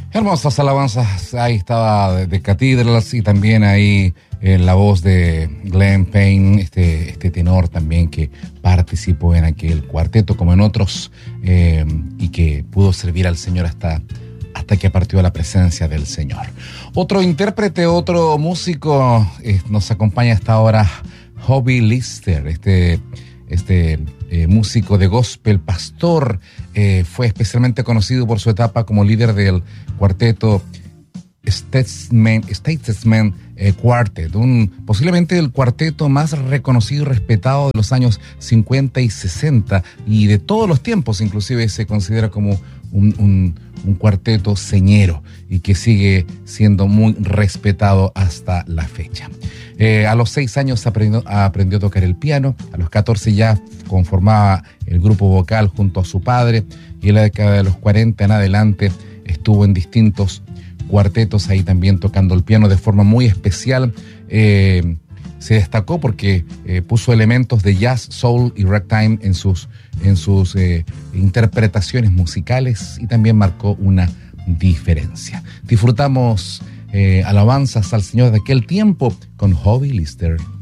Hermosas alabanzas, ahí estaba de Cathedrals y también ahí la voz de Glenn Payne, este tenor también que participó en aquel cuarteto como en otros y que pudo servir al Señor hasta que partió a la presencia del Señor. Otro intérprete, otro músico nos acompaña hasta ahora, Hobie Lister, músico de gospel, pastor, fue especialmente conocido por su etapa como líder del cuarteto Statesman Quartet, posiblemente el cuarteto más reconocido y respetado de los años 50 y 60 y de todos los tiempos. Inclusive se considera como un cuarteto señero y que sigue siendo muy respetado hasta la fecha. A los 6 años aprendió a tocar el piano, a los 14 ya conformaba el grupo vocal junto a su padre y en la década de los 40 en adelante estuvo en distintos cuartetos ahí también tocando el piano de forma muy especial. Se destacó porque puso elementos de jazz, soul y ragtime en sus interpretaciones musicales y también marcó una diferencia. Disfrutamos alabanzas al Señor de aquel tiempo con Hobie Lister.